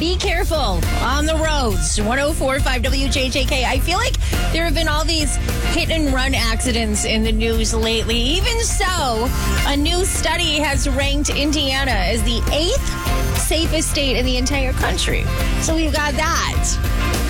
Be careful on the roads. 104.5 WJJK. I feel like there have been all these hit and run accidents in the news lately. Even so, a new study has ranked Indiana as the 8th safest state in the entire country. So we've got that.